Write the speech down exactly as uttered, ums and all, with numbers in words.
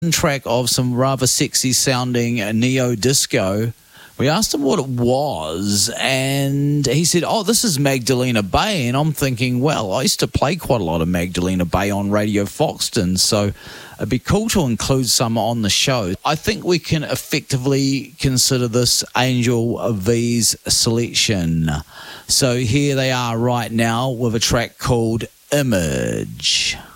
track of some rather sexy sounding neo disco. We asked him what it was, and he said, oh, this is Magdalena Bay. And I'm thinking, well, I used to play quite a lot of Magdalena Bay on Radio Foxton, so it'd be cool to include some on the show. I think we can effectively consider this Angel V's selection. So here they are right now with a track called Image.